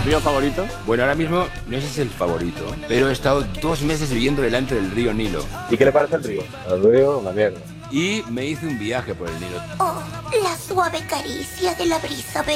¿Río favorito? Bueno, ahora mismo no sé si es el favorito, pero he estado 2 meses viviendo delante del río Nilo. ¿Y qué le parece el río? El río, una mierda. Y me hice un viaje por el Nilo. Oh, la suave caricia de la brisa